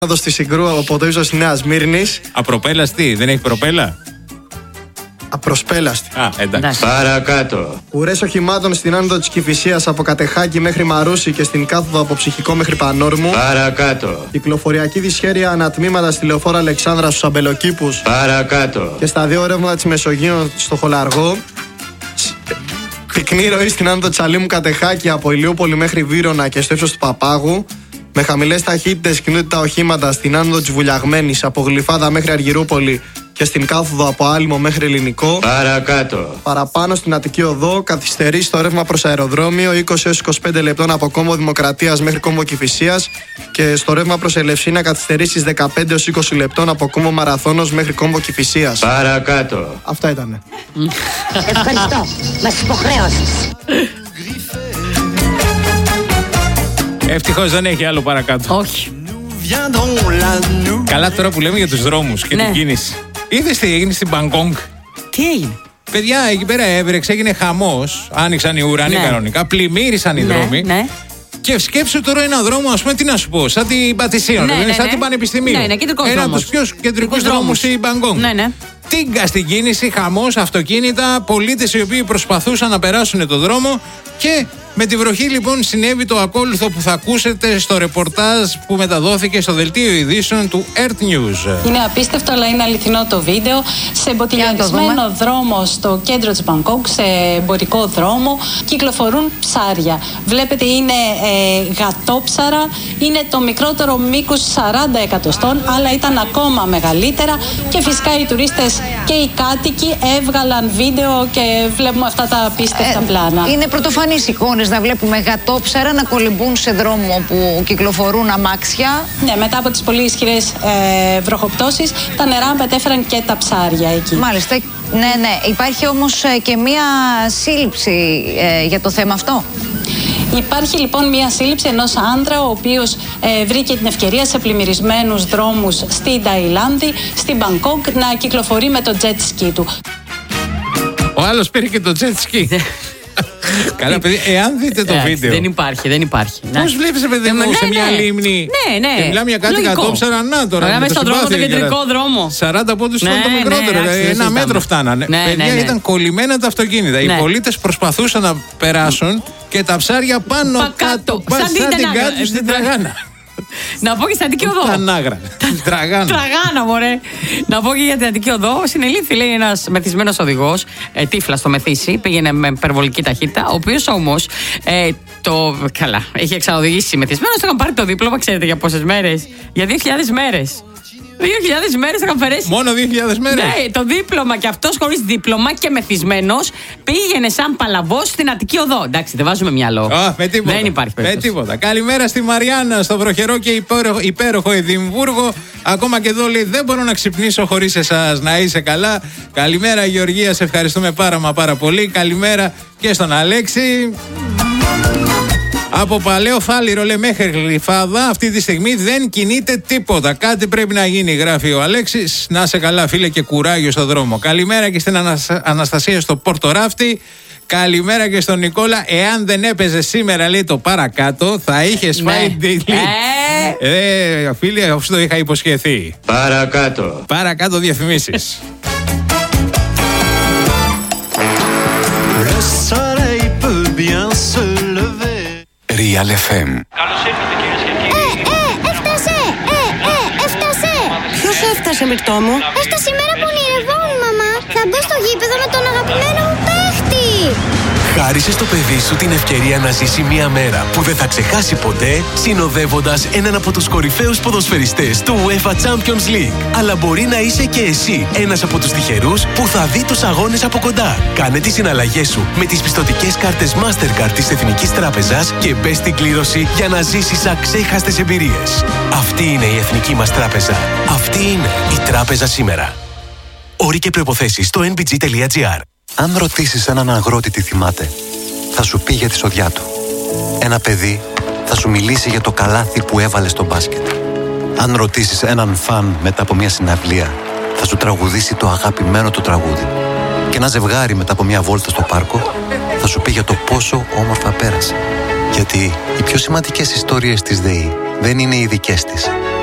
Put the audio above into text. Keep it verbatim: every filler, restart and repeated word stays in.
Στη Συγκρού από το ύψος της Νέας Σμύρνης. Απροπέλαστη, δεν έχει προπέλα. Απροσπέλαστη. Α, εντάξει. Παρακάτω. Ουρές οχημάτων στην άνοδο της Κηφισίας από Κατεχάκη μέχρι Μαρούσι και στην κάθοδο από Ψυχικό μέχρι Πανόρμου. Παρακάτω. Κυκλοφοριακή δυσχέρεια ανατμήματα στη λεωφόρο Αλεξάνδρα στους Αμπελοκήπους. Παρακάτω. Και στα δύο ρεύματα της Μεσογείου στο Χολαργό. Πυκνή ροή στην άνοδο της Αλήμου Κατεχάκη από Ηλιούπολη μέχρι Βύρωνα και στο ύψος του Παπάγου. Με χαμηλές ταχύτητες κινούνται τα οχήματα στην άνοδο της Βουλιαγμένης από Γλυφάδα μέχρι Αργυρούπολη και στην κάθοδο από Άλυμο μέχρι Ελληνικό. Παρακάτω. Παραπάνω στην Αττική Οδό καθυστερεί στο ρεύμα προς αεροδρόμιο είκοσι έως είκοσι πέντε λεπτών από Κόμβο Δημοκρατίας μέχρι Κόμβο Κηφισίας και στο ρεύμα προς Ελευσίνα καθυστερεί στις δεκαπέντε έως είκοσι λεπτών από Κόμβο Μαραθώνος μέχρι Κόμβο Κηφισίας. Παρακάτω. Αυτά ήτανε. Ευχαριστώ. Μας υποχρέωσες. Ευτυχώς δεν έχει άλλο παρακάτω. Όχι. Καλά τώρα που λέμε για τους δρόμους και Ναι. την κίνηση. Είδες τι έγινε στην Μπαγκόγκ? Τι έγινε? Παιδιά, εκεί πέρα έβρεξε, έγινε χαμός. Άνοιξαν οι ουρανοί Ναι. κανονικά, πλημμύρισαν οι Ναι, δρόμοι. ναι. Και σκέψου τώρα ένα δρόμο, ας πούμε, τι να σου πω, σαν την Πατησίων, Ναι, ναι, σαν ναι. την Πανεπιστημίου. Ναι, ναι, κεντρικός ένα από δρόμος. τους πιο κεντρικούς Κεντρικούς δρόμους δρόμους. στην Μπαγκόγκ. Ναι, ναι. Τίγκα στην κίνηση, χαμός, αυτοκίνητα, πολίτες οι οποίοι προσπαθούσαν να περάσουν το δρόμο και με τη βροχή λοιπόν συνέβη το ακόλουθο που θα ακούσετε στο ρεπορτάζ που μεταδόθηκε στο δελτίο ειδήσεων του Earth News. Είναι απίστευτο, αλλά είναι αληθινό το βίντεο. Σε εμποτιλιαρισμένο δρόμο στο κέντρο της Μπαγκόγκ, σε εμπορικό δρόμο, κυκλοφορούν ψάρια. Βλέπετε, είναι ε, γατόψαρα. Είναι το μικρότερο μήκος σαράντα εκατοστών, αλλά ήταν ακόμα μεγαλύτερα. Και φυσικά οι τουρίστες και οι κάτοικοι έβγαλαν βίντεο και βλέπουμε αυτά τα απίστευτα Ε, πλάνα. Είναι πρωτοφανείς εικόνες να βλέπουμε γατόψαρα να κολυμπούν σε δρόμο που κυκλοφορούν αμάξια. Ναι, μετά από τις πολύ ισχυρές ε, βροχοπτώσεις, τα νερά μετέφεραν και τα ψάρια εκεί. Μάλιστα. Ναι, ναι. Υπάρχει όμως ε, και μία σύλληψη ε, για το θέμα αυτό. Υπάρχει λοιπόν μια σύλληψη ενός άντρα ο οποίος ε, βρήκε την ευκαιρία σε πλημμυρισμένους δρόμους στην Ταϊλάνδη, στην Μπαγκόγκ, να κυκλοφορεί με το jet ski του. Ο άλλος πήρε και το jet ski. Καλά, παιδί, εάν δείτε το Εντάξει, βίντεο. Δεν υπάρχει, δεν υπάρχει. Πώς βλέπεις, παιδί μου, Ναι, σε ναι. μια λίμνη. Ναι, ναι. Και μιλάμε για κάτι Λογικό. κατόψαρα, να τώρα. Ωραία, με μέσα το στον δρόμο, συμπάθειο τον και κεντρικό τα- δρόμο. σαράντα πόντους ήταν Ναι, το ναι, μικρότερο. εντάξει, δηλαδή δεν ένα συζητάμε. μέτρο φτάνανε. Ναι, Παιδιά, ναι, ναι. ήταν κολλημένα τα αυτοκίνητα. Οι Ναι. πολίτες προσπαθούσαν να περάσουν και τα ψάρια πάνω Πα- κάτω. κάτω. Πα- Σαν την Σαν την Τανάγρα. κάτω στην τραγάνα. Να πω και στην Αττική Οδό. Τανάγρα. Τραγάνα. Τραγάνα, μωρέ. Να πω και για την Αττική Οδό. Συνελήφθη, λέει, ένα μεθυσμένο οδηγό, ε, τύφλα στο Μεθύσι, πήγαινε με υπερβολική ταχύτητα. Ο οποίο όμω. Ε, το. Καλά, είχε ξαναοδηγήσει μεθυσμένο. Του είχαν πάρει το δίπλωμα, ξέρετε για πόσε μέρε? Για δύο χιλιάδες μέρες. δύο χιλιάδες μέρες είχαν αφαιρέσει. Μόνο δύο χιλιάδες μέρες. Ναι, το δίπλωμα και αυτό χωρίς δίπλωμα και μεθυσμένος πήγαινε σαν παλαβός στην Αττική Οδό. Εντάξει, δεν βάζουμε μυαλό. Α, με τίποτα. Δεν υπάρχει Με περίπτωση. τίποτα. Καλημέρα στη Μαριάννα, στο βροχερό και υπέροχο, υπέροχο Εδιμβούργο. Ακόμα και εδώ λέει: δεν μπορώ να ξυπνήσω χωρίς εσάς. Να είσαι καλά. Καλημέρα, Γεωργία, σε ευχαριστούμε πάρα μα πάρα πολύ. Καλημέρα και στον Αλέξη. Από Παλαιό Φάληρο, λέει, μέχρι Γλυφάδα, αυτή τη στιγμή δεν κινείται τίποτα. Κάτι πρέπει να γίνει, γράφει ο Αλέξης. Να σε καλά, φίλε, και κουράγιο στο δρόμο. Καλημέρα και στην Ανα- Αναστασία στο Πόρτο Ράφτη. Καλημέρα και στον Νικόλα. Εάν δεν έπαιζε σήμερα, λέει, το παρακάτω, θα είχε φάει Ναι. delete. Ε. Ε, φίλε, αφού το είχα υποσχεθεί. Παρακάτω. Παρακάτω διαφημίσεις. Real εφ εμ. Έφτασε! Ε, ε, έφτασε! Ποιος έφτασε, Μυρτώ μου? Έφτασε η μέρα που ονειρευόμουν, μαμά! Θα μπω στο γήπεδο με τον αγαπημένο μου παίχτη! Χάρισε στο παιδί σου την ευκαιρία να ζήσει μια μέρα που δεν θα ξεχάσει ποτέ, συνοδεύοντας έναν από τους κορυφαίους ποδοσφαιριστές του UEFA Champions League. Αλλά μπορεί να είσαι και εσύ ένας από τους τυχερούς που θα δει τους αγώνες από κοντά. Κάνε τις συναλλαγές σου με τις πιστωτικές κάρτες Mastercard της Εθνικής Τράπεζας και μπες στην κλήρωση για να ζήσεις αξέχαστες εμπειρίες. Αυτή είναι η Εθνική μας Τράπεζα. Αυτή είναι η Τράπεζα σήμερα. Όροι και προϋποθέσεις στο εν μπι τζι τελεία τζι άρ. Αν ρωτήσεις έναν αγρότη τι θυμάται, θα σου πει για τη σοδιά του. Ένα παιδί θα σου μιλήσει για το καλάθι που έβαλε στο μπάσκετ. Αν ρωτήσεις έναν φαν μετά από μια συναυλία, θα σου τραγουδήσει το αγαπημένο του τραγούδι. Και ένα ζευγάρι μετά από μια βόλτα στο πάρκο, θα σου πει για το πόσο όμορφα πέρασε. Γιατί οι πιο σημαντικές ιστορίες της ΔΕΗ δεν είναι οι δικές της,